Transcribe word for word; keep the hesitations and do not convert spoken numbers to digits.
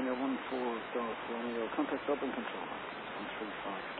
Romeo one four Golf Romeo. Contact open control. one three five.